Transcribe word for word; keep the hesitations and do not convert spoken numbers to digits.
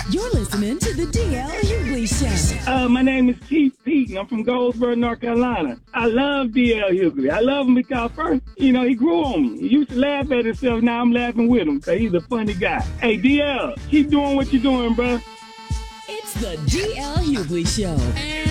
You're listening to the D L Hughley Show. Uh, my name is Chief Pete, and I'm from Goldsboro, North Carolina. I love D L Hughley. I love him because first, you know, he grew on me. He used to laugh at himself. Now I'm laughing with him because he's a funny guy. Hey, D L, keep doing what you're doing, bro. It's the D L Hughley Show.